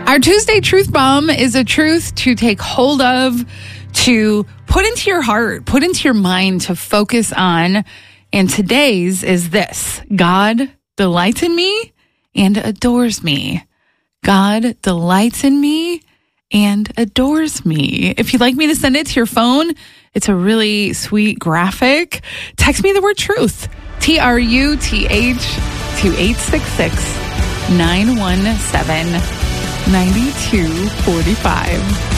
Our Tuesday Truth Bomb is a truth to take hold of, to put into your heart, put into your mind, to focus on. And today's is this: God delights in me and adores me. God delights in me and adores me. If you'd like me to send it to your phone, it's a really sweet graphic. Text me the word truth, TRUTH, to 866-917-9245.